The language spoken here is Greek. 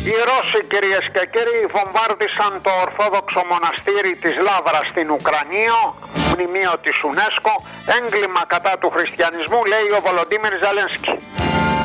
Οι Ρώσοι, κυρίες και κύριοι, βομβάρδισαν το Ορθόδοξο μοναστήρι της Λάβρας στην Ουκρανία, μνημείο της UNESCO, έγκλημα κατά του χριστιανισμού, λέει ο Βολοντίμιρ Ζελένσκι.